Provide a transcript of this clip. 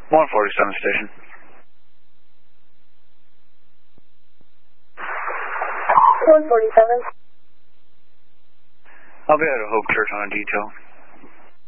147 station. I'll be at a Hope Church on a detail.